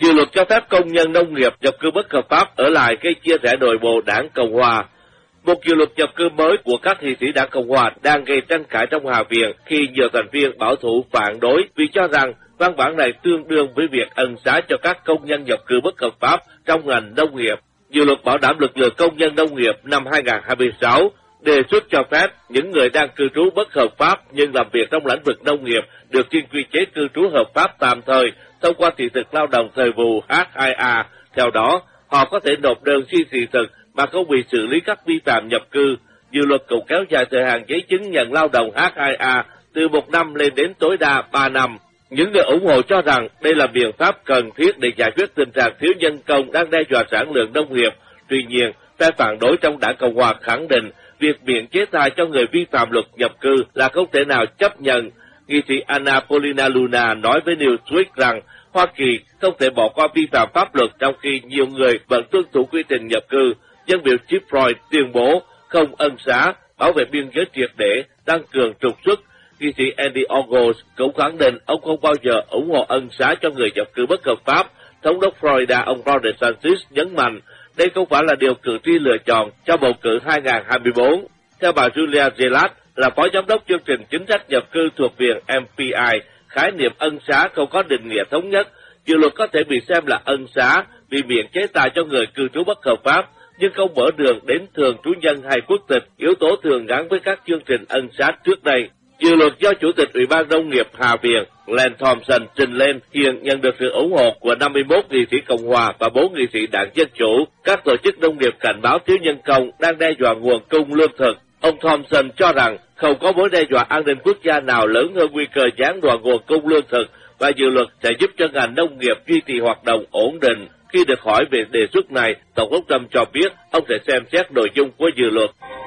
Dự luật cho phép công nhân nông nghiệp nhập cư bất hợp pháp ở lại gây chia rẽ nội bộ đảng Cộng hòa. Một dự luật nhập cư mới của các nghị sĩ đảng Cộng hòa đang gây tranh cãi trong Hạ viện khi nhiều thành viên bảo thủ phản đối vì cho rằng văn bản này tương đương với việc ân xá cho các công nhân nhập cư bất hợp pháp trong ngành nông nghiệp. Dự luật bảo đảm lực lượng công nhân nông nghiệp năm 2026 đề xuất cho phép những người đang cư trú bất hợp pháp nhưng làm việc trong lĩnh vực nông nghiệp được xin quy chế cư trú hợp pháp tạm thời thông qua thị thực lao động thời vụ H2A. Theo đó, họ có thể nộp đơn xin thị thực mà không bị xử lý các vi phạm nhập cư. Dự luật cũng kéo dài thời hạn giấy chứng nhận lao động H2A từ 1 năm lên đến tối đa 3 năm. Những người ủng hộ cho rằng đây là biện pháp cần thiết để giải quyết tình trạng thiếu nhân công đang đe dọa sản lượng nông nghiệp. Tuy nhiên, phe phản đối trong đảng Cộng hòa khẳng định việc miễn chế tài cho người vi phạm luật nhập cư là không thể nào chấp nhận. Nghị sĩ Anna Paulina Luna nói với Newsweek rằng Hoa Kỳ không thể bỏ qua vi phạm pháp luật trong khi nhiều người vẫn tuân thủ quy trình nhập cư. Dân biểu Chip Roy tuyên bố không ân xá, bảo vệ biên giới triệt để, tăng cường trục xuất. Nghị sĩ Andy Ogles cũng khẳng định ông không bao giờ ủng hộ ân xá cho người nhập cư bất hợp pháp. Thống đốc Florida ông Ron DeSantis nhấn mạnh đây không phải là điều cử tri lựa chọn cho bầu cử 2024. Theo bà Julia Gillard, là phó giám đốc chương trình chính sách nhập cư thuộc viện MPI, khái niệm ân xá không có định nghĩa thống nhất. Dự luật có thể bị xem là ân xá vì miễn chế tài cho người cư trú bất hợp pháp, nhưng không mở đường đến thường trú nhân hay quốc tịch, yếu tố thường gắn với các chương trình ân xá trước đây. Dự luật do Chủ tịch Ủy ban Nông nghiệp Hạ viện Len Thompson trình lên hiện nhận được sự ủng hộ của 51 nghị sĩ Cộng hòa và 4 nghị sĩ đảng Dân chủ. Các tổ chức nông nghiệp cảnh báo thiếu nhân công đang đe dọa nguồn cung lương thực. Ông Thompson cho rằng không có mối đe dọa an ninh quốc gia nào lớn hơn nguy cơ gián đoạn nguồn cung lương thực và dự luật sẽ giúp cho ngành nông nghiệp duy trì hoạt động ổn định. Khi được hỏi về đề xuất này, Tổng thống Trump cho biết ông sẽ xem xét nội dung của dự luật.